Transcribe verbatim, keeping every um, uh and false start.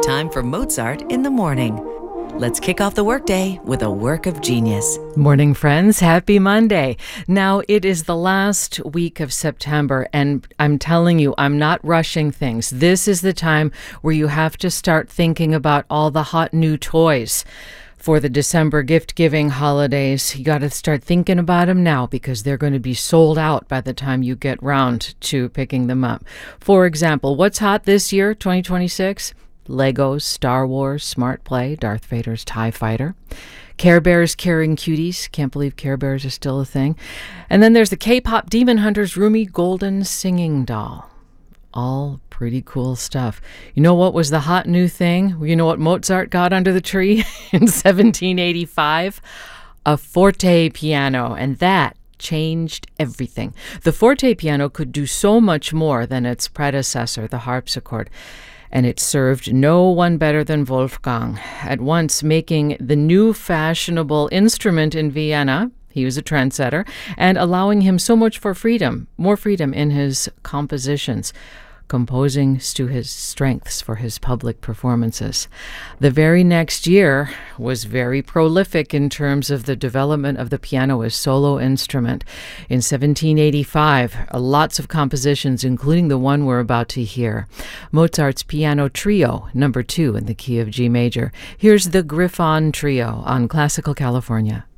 time for Mozart in the morning. Let's kick off the workday with a work of genius. Morning, friends. Happy Monday. Now, it is the last week of September, and I'm telling you, I'm not rushing things. This is the time where you have to start thinking about all the hot new toys for the December gift-giving holidays. You got to start thinking about them now because they're going to be sold out by the time you get round to picking them up. For example, what's hot this year, twenty twenty-six? Legos, Star Wars, Smart Play, Darth Vader's TIE Fighter, Care Bears carrying cuties. Can't believe Care Bears are still a thing. And then there's the K-pop Demon Hunters Rumi Golden Singing Doll. All pretty cool stuff. You know what was the hot new thing? You know what Mozart got under the tree in seventeen eighty-five? A forte piano, and that changed everything. The forte piano could do so much more than its predecessor, the harpsichord, and it served no one better than Wolfgang, at once making the new fashionable instrument in Vienna. He was a trendsetter, and allowing him so much for freedom, more freedom in his compositions, composing to his strengths for his public performances. The very next year was very prolific in terms of the development of the piano as solo instrument. In seventeen eighty-five, lots of compositions, including the one we're about to hear. Mozart's Piano Trio, number two in the key of G major. Here's the Griffon Trio on Classical California.